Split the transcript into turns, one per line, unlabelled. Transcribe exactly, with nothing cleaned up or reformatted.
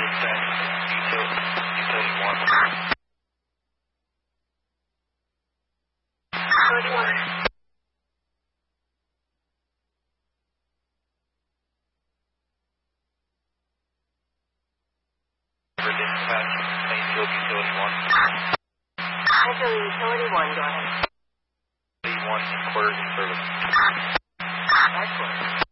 dispatch, utility, utility one.
Utility one.
For dispatch, Plainfield utility one.
Plainfield utility one, go ahead.
Utility one, quarters in service.
Excellent.